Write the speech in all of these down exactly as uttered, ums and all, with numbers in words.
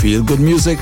Feel good music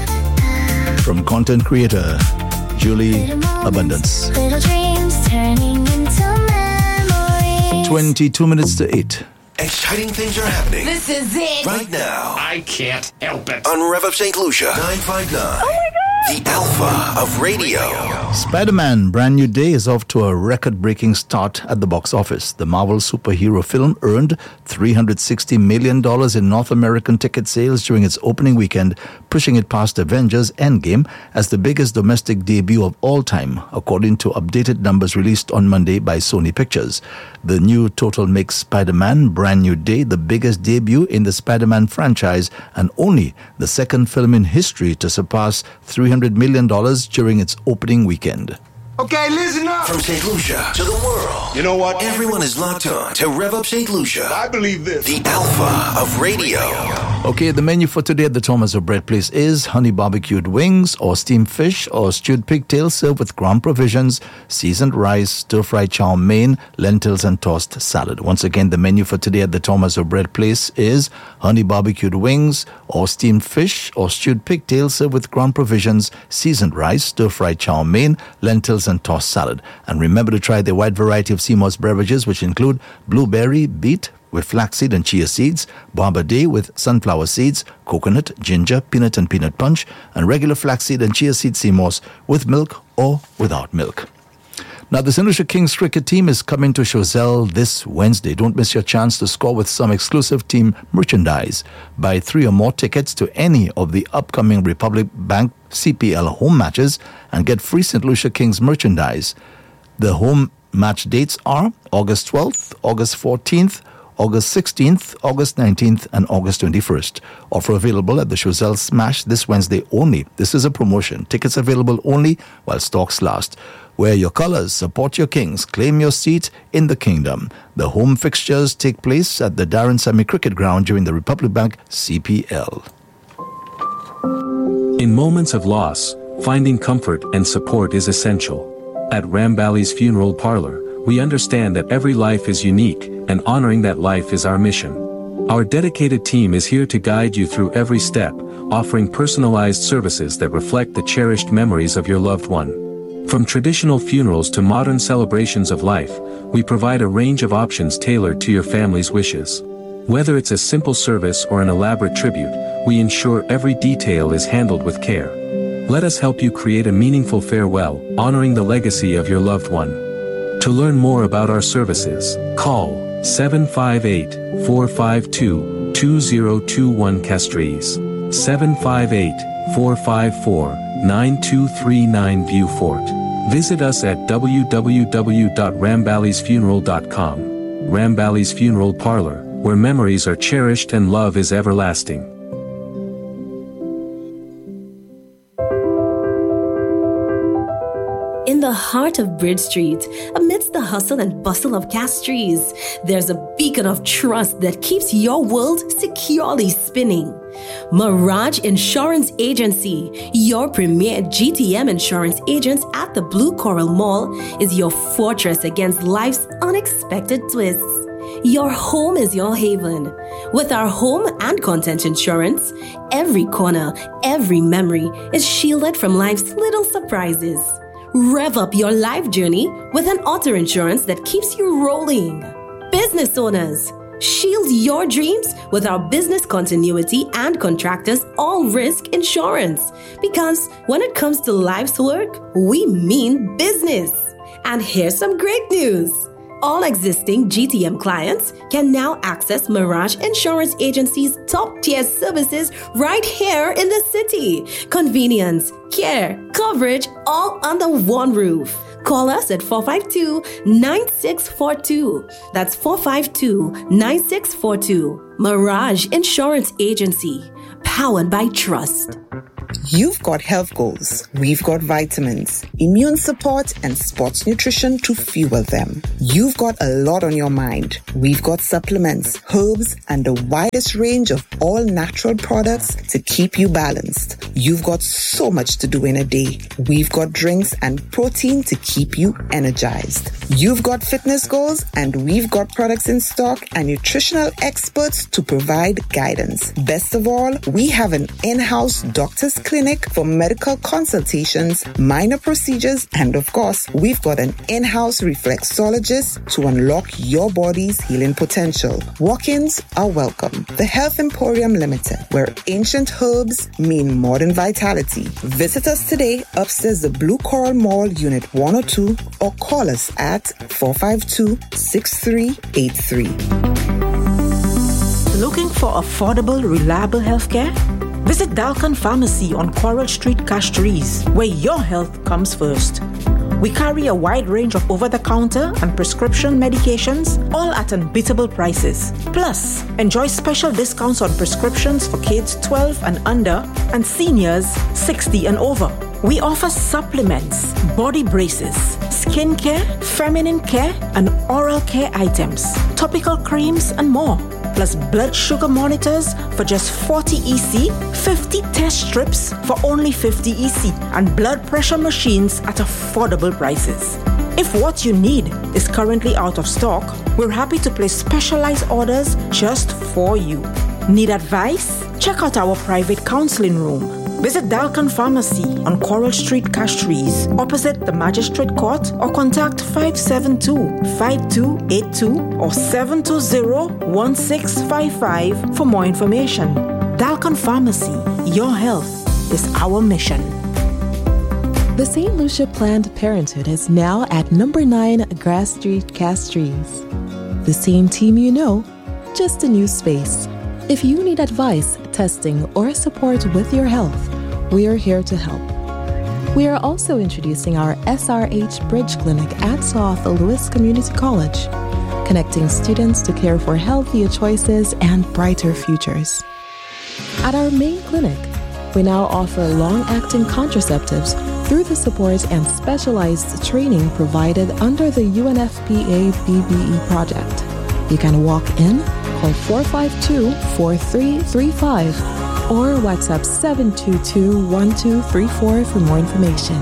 from content creator Julie Abundance. Little dreams turning into memories. twenty-two minutes to eight. Exciting things are happening. This is it. Right now. I can't help it. On Rev Up Saint Lucia. nine five nine. Oh my God. The Alpha of Radio. Spider-Man Brand New Day is off to a record-breaking start at the box office. The Marvel superhero film earned three hundred sixty million dollars in North American ticket sales during its opening weekend, pushing it past Avengers Endgame as the biggest domestic debut of all time, according to updated numbers released on Monday by Sony Pictures. The new total makes Spider-Man Brand New Day the biggest debut in the Spider-Man franchise and only the second film in history to surpass three hundred million dollars during its opening weekend. Okay, listen up. From Saint Lucia to the world. You know what? Everyone is locked on to Rev Up Saint Lucia. I believe this. The Alpha of Radio. Okay, the menu for today at the Thomas O'Brien Place is honey barbecued wings or steamed fish or stewed pigtail served with ground provisions, seasoned rice, stir-fried chow mein, lentils and tossed salad. Once again, the menu for today at the Thomas O'Brien Place is honey barbecued wings or steamed fish or stewed pigtail served with ground provisions, seasoned rice, stir-fried chow mein, lentils and tossed salad. And remember to try the wide variety of Seamore's beverages, which include blueberry, beet with flaxseed and chia seeds, Barber Day with sunflower seeds, coconut, ginger, peanut and peanut punch, and regular flaxseed and chia seed Seamore's with milk or without milk. Now, the Saint Lucia Kings cricket team is coming to Choiseul this Wednesday. Don't miss your chance to score with some exclusive team merchandise. Buy three or more tickets to any of the upcoming Republic Bank C P L home matches and get free Saint Lucia Kings merchandise. The home match dates are August twelfth, August fourteenth, August sixteenth, August nineteenth, and August twenty-first. Offer available at the Choiseul Smash this Wednesday only. This is a promotion. Tickets available only while stocks last. Wear your colors, support your Kings, claim your seat in the kingdom. The home fixtures take place at the Darren Sammy Cricket Ground during the Republic Bank C P L. In moments of loss, finding comfort and support is essential. At Rambali's Funeral Parlor, we understand that every life is unique, and honoring that life is our mission. Our dedicated team is here to guide you through every step, offering personalized services that reflect the cherished memories of your loved one. From traditional funerals to modern celebrations of life, we provide a range of options tailored to your family's wishes. Whether it's a simple service or an elaborate tribute, we ensure every detail is handled with care. Let us help you create a meaningful farewell, honoring the legacy of your loved one. To learn more about our services, call seven five eight, four five two, two zero two one Castries, seven five eight, four five four, nine two three nine Viewfort. Visit us at w w w dot rambali's funeral dot com. Rambali's Funeral Parlor, where memories are cherished and love is everlasting. In the heart of Bridge Street, amidst the hustle and bustle of Castries, there's a beacon of trust that keeps your world securely spinning. Mirage Insurance Agency, your premier G T M insurance agent at the Blue Coral Mall, is your fortress against life's unexpected twists. Your home is your haven. With our home and content insurance, every corner, every memory is shielded from life's little surprises. Rev up your life journey with an auto insurance that keeps you rolling. Business owners, shield your dreams with our business continuity and contractors all risk insurance. Because when it comes to life's work, we mean business. And here's some great news. All existing G T M clients can now access Mirage Insurance Agency's top-tier services right here in the city. Convenience, care, coverage, all under one roof. Call us at four five two, nine six four two. That's four five two, nine six four two. Mirage Insurance Agency, powered by trust. You've got health goals. We've got vitamins, immune support, and sports nutrition to fuel them. You've got a lot on your mind. We've got supplements, herbs, and the widest range of all natural products to keep you balanced. You've got so much to do in a day. We've got drinks and protein to keep you energized. You've got fitness goals, and we've got products in stock and nutritional experts to provide guidance. Best of all, we have an in-house doctor's clinic for medical consultations, minor procedures, and of course, we've got an in-house reflexologist to unlock your body's healing potential. Walk-ins are welcome. The Health Emporium Limited, where ancient herbs mean modern vitality. Visit us today upstairs the Blue Coral Mall, Unit one oh two, or call us at four five two, six three eight three. Looking for affordable, reliable healthcare? Visit Dalkan Pharmacy on Coral Street, Castries, where your health comes first. We carry a wide range of over-the-counter and prescription medications, all at unbeatable prices. Plus, enjoy special discounts on prescriptions for kids twelve and under and seniors sixty and over. We offer supplements, body braces, skin care, feminine care, and oral care items, topical creams, and more. Plus blood sugar monitors for just forty E C, fifty test strips for only fifty E C, and blood pressure machines at affordable prices. If what you need is currently out of stock, we're happy to place specialized orders just for you. Need advice? Check out our private counseling room. Visit Dalkan Pharmacy on Coral Street, Castries, opposite the Magistrate Court, or contact five seven two, five two eight two or seven two zero, one six five five for more information. Dalkan Pharmacy, your health is our mission. The Saint Lucia Planned Parenthood is now at number nine Grass Street, Castries. The same team you know, just a new space. If you need advice, testing, or support with your health, we are here to help. We are also introducing our S R H Bridge Clinic at South Louis Community College, connecting students to care for healthier choices and brighter futures. At our main clinic, we now offer long-acting contraceptives through the support and specialized training provided under the U N F P A B B E project. You can walk in, call four five two, four three three five or WhatsApp seven two two, one two three four for more information.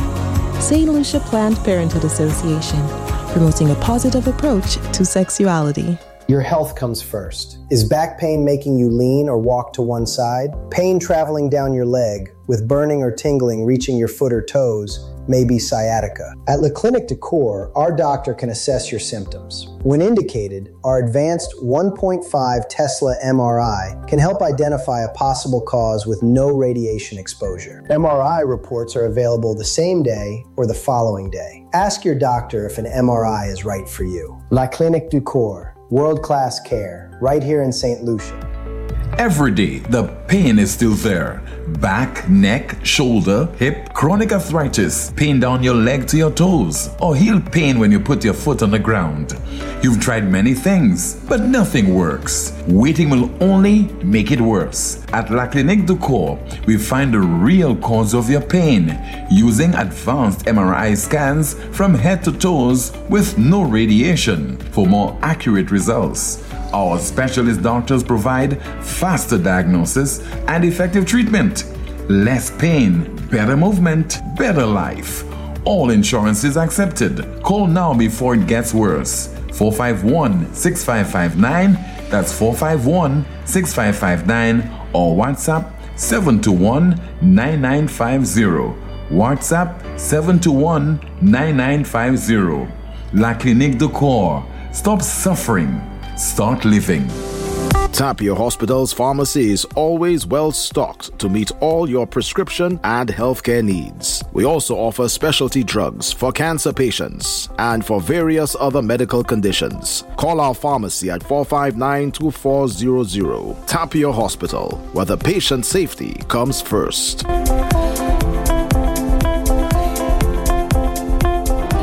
Saint Lucia Planned Parenthood Association, promoting a positive approach to sexuality. Your health comes first. Is back pain making you lean or walk to one side? Pain traveling down your leg, with burning or tingling reaching your foot or toes, may be sciatica. At La Clinique de Coeur, our doctor can assess your symptoms. When indicated, our advanced one point five Tesla M R I can help identify a possible cause with no radiation exposure. M R I reports are available the same day or the following day. Ask your doctor if an M R I is right for you. La Clinique de Coeur, world-class care, right here in Saint Lucia. Every day, the pain is still there. Back, neck, shoulder, hip, chronic arthritis, pain down your leg to your toes, or heel pain when you put your foot on the ground. You've tried many things, but nothing works. Waiting will only make it worse. At La Clinique de Coeur, we find the real cause of your pain using advanced M R I scans from head to toes with no radiation for more accurate results. Our specialist doctors provide faster diagnosis and effective treatment. Less pain, better movement, better life. All insurances accepted. Call now before it gets worse. four five one, six five five nine, that's four five one, six five five nine, or WhatsApp seven two one, nine nine five zero. WhatsApp seven two one, nine nine five zero. La Clinique de Coeur. Stop suffering. Start living. Tapia Hospital's pharmacy is always well stocked to meet all your prescription and healthcare needs. We also offer specialty drugs for cancer patients and for various other medical conditions. Call our pharmacy at four five nine, two four zero zero. Tapia Hospital, where the patient safety comes first.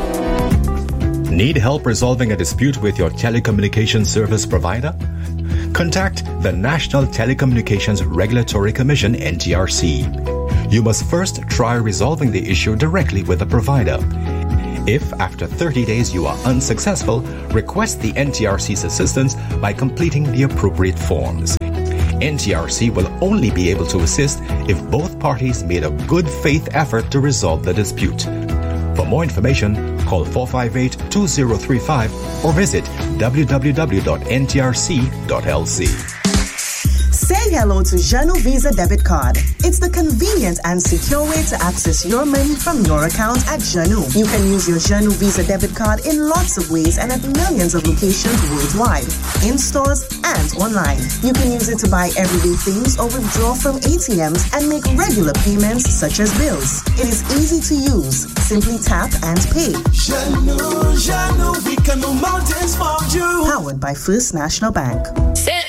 Need help resolving a dispute with your telecommunications service provider? contact the National Telecommunications Regulatory Commission N T R C. You must first try resolving the issue directly with the provider. If after thirty days you are unsuccessful, request the N T R C's assistance by completing the appropriate forms. N T R C will only be able to assist if both parties made a good faith effort to resolve the dispute. For more information, call four five eight, two zero three five or visit w w w dot n t r c dot l c. Say hello to Janu Visa Debit Card. It's the convenient and secure way to access your money from your account at Janu. You can use your Janu Visa Debit Card in lots of ways and at millions of locations worldwide, in stores and online. You can use it to buy everyday things or withdraw from A T Ms and make regular payments such as bills. It is easy to use. Simply tap and pay. Janu, Janu, we can move mountains for you. Powered by First National Bank.